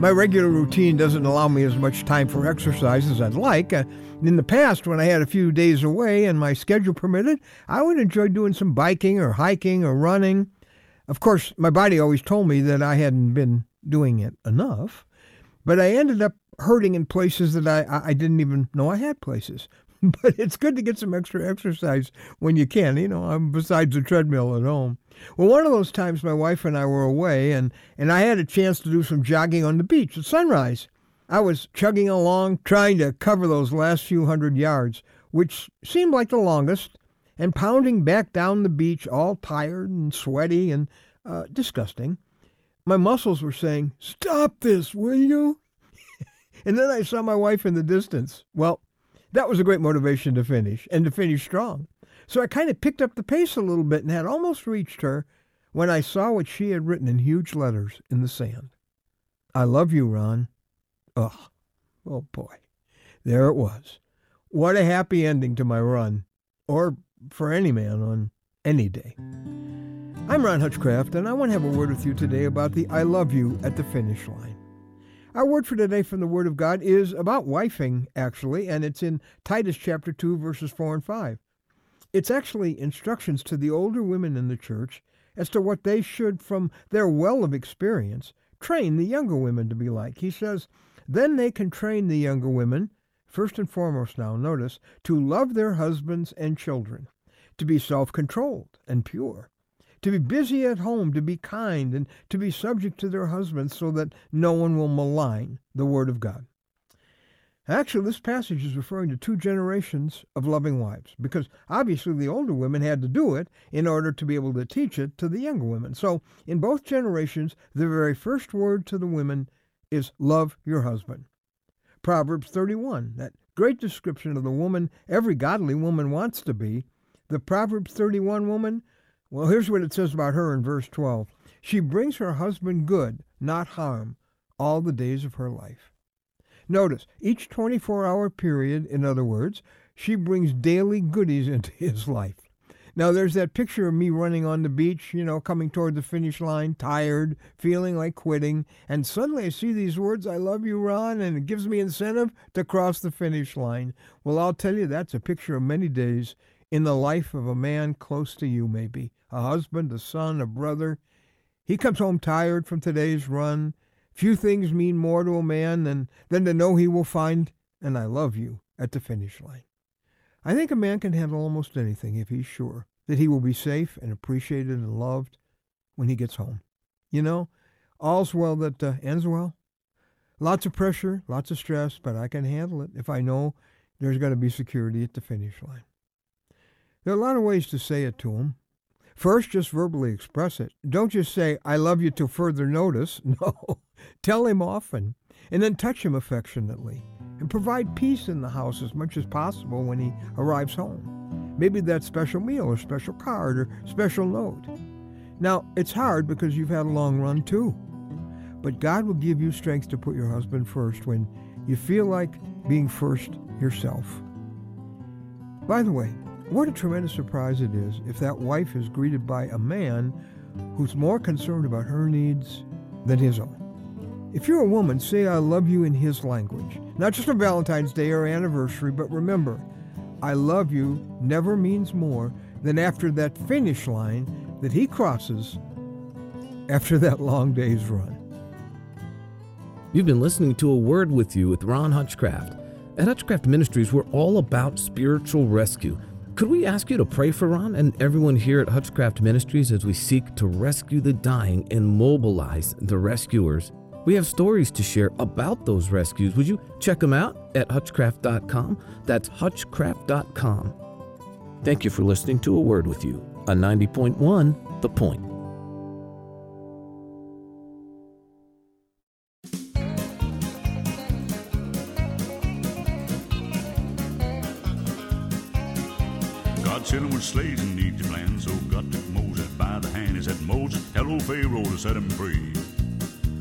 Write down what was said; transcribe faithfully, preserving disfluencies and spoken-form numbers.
My regular routine doesn't allow me as much time for exercise as I'd like. Uh, in the past, when I had a few days away and my schedule permitted, I would enjoy doing some biking or hiking or running. Of course, my body always told me that I hadn't been doing it enough, but I ended up hurting in places that I, I didn't even know I had places. But it's good to get some extra exercise when you can, you know, besides the treadmill at home. Well, one of those times my wife and I were away, and, and I had a chance to do some jogging on the beach at sunrise. I was chugging along, trying to cover those last few hundred yards, which seemed like the longest, and pounding back down the beach, all tired and sweaty and uh, disgusting. My muscles were saying, "Stop this, will you?" And then I saw my wife in the distance. Well, that was a great motivation to finish, and to finish strong. So I kind of picked up the pace a little bit and had almost reached her when I saw what she had written in huge letters in the sand. "I love you, Ron." Ugh. Oh, boy. There it was. What a happy ending to my run, or for any man on any day. I'm Ron Hutchcraft, and I want to have a word with you today about the I love you at the finish line. Our word for today from the Word of God is about wifing, actually, and it's in Titus chapter two, verses four and five. It's actually instructions to the older women in the church as to what they should, from their well of experience, train the younger women to be like. He says, then they can train the younger women, first and foremost now, notice, to love their husbands and children, to be self-controlled and pure, to be busy at home, to be kind, and to be subject to their husbands so that no one will malign the Word of God. Actually, this passage is referring to two generations of loving wives, because obviously the older women had to do it in order to be able to teach it to the younger women. So in both generations, the very first word to the women is love your husband. Proverbs thirty-one, that great description of the woman every godly woman wants to be. The Proverbs thirty-one woman, well, here's what it says about her in verse twelve. She brings her husband good, not harm, all the days of her life. Notice, each twenty-four hour period, in other words, she brings daily goodies into his life. Now, there's that picture of me running on the beach, you know, coming toward the finish line, tired, feeling like quitting, and suddenly I see these words, "I love you, Ron," and it gives me incentive to cross the finish line. Well, I'll tell you, that's a picture of many days in the life of a man close to you, maybe, a husband, a son, a brother. He comes home tired from today's run. Few things mean more to a man than, than to know he will find an "I love you" at the finish line. I think a man can handle almost anything if he's sure that he will be safe and appreciated and loved when he gets home. You know, all's well that uh, ends well. Lots of pressure, lots of stress, but I can handle it if I know there's going to be security at the finish line. There are a lot of ways to say it to him. First, just verbally express it. Don't just say, "I love you" till further notice. No, tell him often, and then touch him affectionately, and provide peace in the house as much as possible when he arrives home. Maybe that special meal or special card or special note. Now, it's hard because you've had a long run too, but God will give you strength to put your husband first when you feel like being first yourself. By the way, what a tremendous surprise it is if that wife is greeted by a man who's more concerned about her needs than his own. If you're a woman, say "I love you" in his language. Not just on Valentine's Day or anniversary, but remember, "I love you" never means more than after that finish line that he crosses after that long day's run. You've been listening to A Word With You with Ron Hutchcraft. At Hutchcraft Ministries, we're all about spiritual rescue. Could we ask you to pray for Ron and everyone here at Hutchcraft Ministries as we seek to rescue the dying and mobilize the rescuers? We have stories to share about those rescues. Would you check them out at hutchcraft dot com? That's hutchcraft dot com. Thank you for listening to A Word With You on ninety point one The Point. God sent him with slaves and Egypt land, so God took Moses by the hand. He said, "Moses, tell old Pharaoh to set him free."